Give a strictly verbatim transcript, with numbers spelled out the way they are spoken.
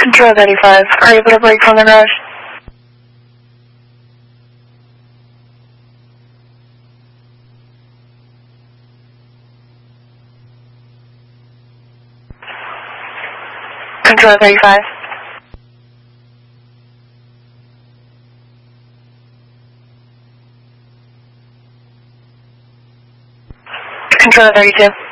Control thirty-five, are you able to break from the garage? Control thirty-five. Control thirty-two.